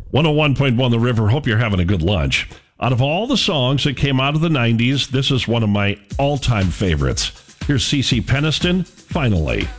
101.1 The River. Hope you're having a good lunch. Out of all the songs that came out of the 90s, this is one of my all-time favorites. Here's CeCe Peniston, Finally.